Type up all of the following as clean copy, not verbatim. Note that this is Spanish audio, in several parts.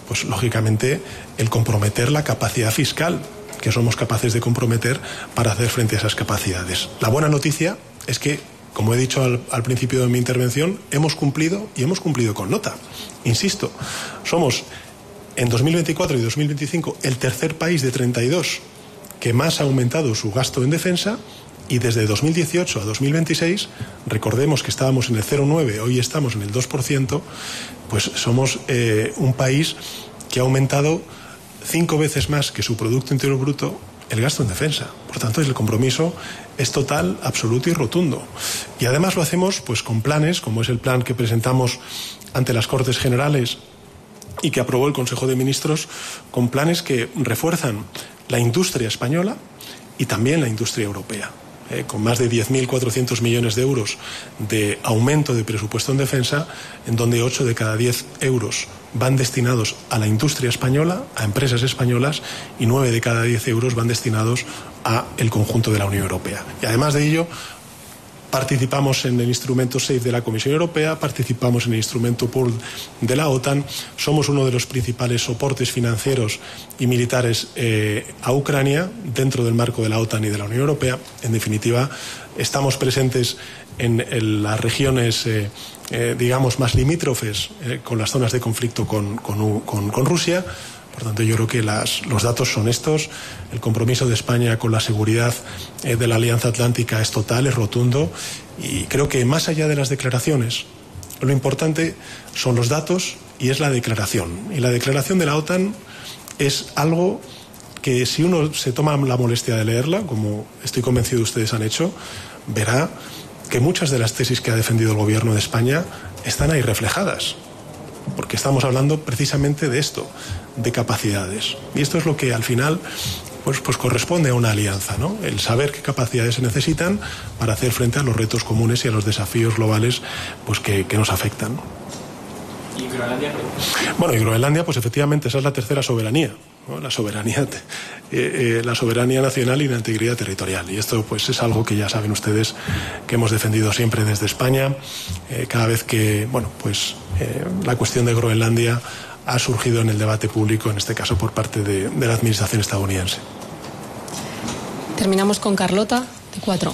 pues lógicamente el comprometer la capacidad fiscal que somos capaces de comprometer para hacer frente a esas capacidades. La buena noticia es que, como he dicho al principio de mi intervención, hemos cumplido y hemos cumplido con nota. Insisto, somos en 2024 y 2025 el tercer país de 32 que más ha aumentado su gasto en defensa, y desde 2018 a 2026, recordemos que estábamos en el 0,9, hoy estamos en el 2%, pues somos un país que ha aumentado 5 veces más que su Producto Interior Bruto el gasto en defensa. Por tanto, el compromiso es total, absoluto y rotundo. Y además lo hacemos pues con planes, como es el plan que presentamos ante las Cortes Generales y que aprobó el Consejo de Ministros, con planes que refuerzan la industria española y también la industria europea. Con más de 10.400 millones de euros de aumento de presupuesto en defensa, en donde 8 de cada 10 euros van destinados a la industria española, a empresas españolas, y 9 de cada 10 euros van destinados al conjunto de la Unión Europea. Y además de ello, participamos en el instrumento SAFE de la Comisión Europea, participamos en el instrumento POOL de la OTAN, somos uno de los principales soportes financieros y militares a Ucrania dentro del marco de la OTAN y de la Unión Europea. En definitiva, estamos presentes en las regiones digamos más limítrofes con las zonas de conflicto con Rusia. Por tanto, yo creo que los datos son estos. El compromiso de España con la seguridad de la Alianza Atlántica es total, es rotundo, y creo que más allá de las declaraciones, lo importante son los datos y es la declaración. Y la declaración de la OTAN es algo que, si uno se toma la molestia de leerla, como estoy convencido ustedes han hecho, verá que muchas de las tesis que ha defendido el Gobierno de España están ahí reflejadas. Porque estamos hablando precisamente de esto, de capacidades. Y esto es lo que al final pues corresponde a una alianza, ¿no? El saber qué capacidades se necesitan para hacer frente a los retos comunes y a los desafíos globales pues que nos afectan. ¿Y Groenlandia? Bueno, y Groenlandia, pues efectivamente esa es la tercera soberanía, ¿no? La soberanía nacional y la integridad territorial. Y esto pues es algo que ya saben ustedes que hemos defendido siempre desde España. Cada vez que, la cuestión de Groenlandia ha surgido en el debate público, en este caso por parte de la administración estadounidense. Terminamos con Carlota, de 4.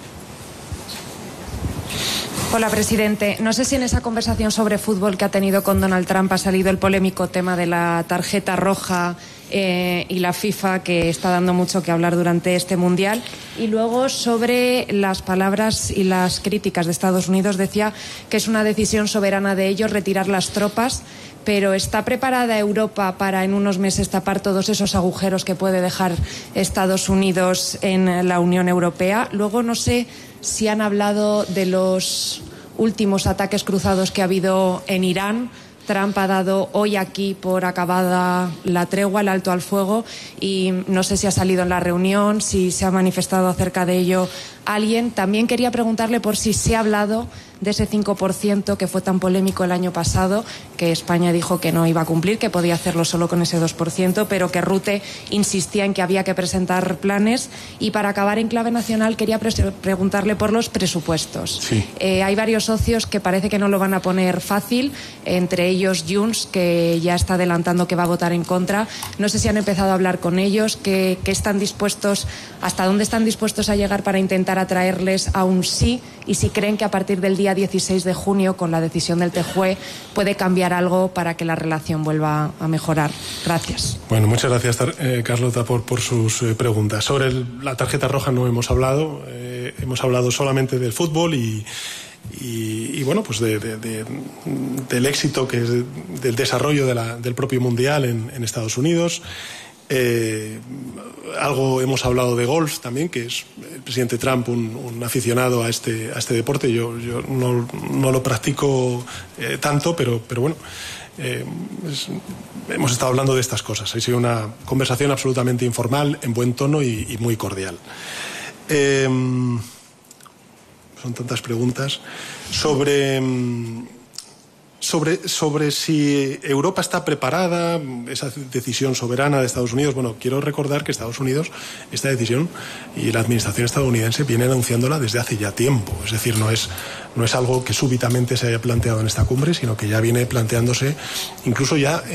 Hola, presidente. No sé si en esa conversación sobre fútbol que ha tenido con Donald Trump ha salido el polémico tema de la tarjeta roja y la FIFA, que está dando mucho que hablar durante este Mundial. Y luego, sobre las palabras y las críticas de Estados Unidos, decía que es una decisión soberana de ellos retirar las tropas, pero ¿está preparada Europa para en unos meses tapar todos esos agujeros que puede dejar Estados Unidos en la Unión Europea? Luego, no sé si han hablado de los últimos ataques cruzados que ha habido en Irán. Trump ha dado hoy aquí por acabada la tregua, el alto al fuego, y no sé si ha salido en la reunión, si se ha manifestado acerca de ello alguien. También quería preguntarle por si se ha hablado de ese 5% que fue tan polémico el año pasado, que España dijo que no iba a cumplir, que podía hacerlo solo con ese 2%, pero que Rutte insistía en que había que presentar planes. Y para acabar en clave nacional, quería preguntarle por los presupuestos. Sí. Hay varios socios que parece que no lo van a poner fácil, entre ellos Junts, que ya está adelantando que va a votar en contra. No sé si han empezado a hablar con ellos, que están dispuestos, hasta dónde están dispuestos a llegar para intentar atraerles a un sí, y si creen que a partir del día 16 de junio, con la decisión del TJUE, puede cambiar algo para que la relación vuelva a mejorar. Gracias. Bueno, muchas gracias, Carlota, por sus preguntas. Sobre la tarjeta roja no hemos hablado, hemos hablado solamente del fútbol y bueno, pues del éxito que es del desarrollo del propio Mundial en Estados Unidos. Algo hemos hablado de golf también, que es el presidente Trump un aficionado a este deporte. Yo no lo practico tanto, pero bueno, hemos estado hablando de estas cosas. Ha sido una conversación absolutamente informal, en buen tono y muy cordial. Son tantas preguntas sobre si Europa está preparada, esa decisión soberana de Estados Unidos. Bueno, quiero recordar que Estados Unidos, esta decisión y la administración estadounidense viene anunciándola desde hace ya tiempo. Es decir, no es algo que súbitamente se haya planteado en esta cumbre, sino que ya viene planteándose incluso ya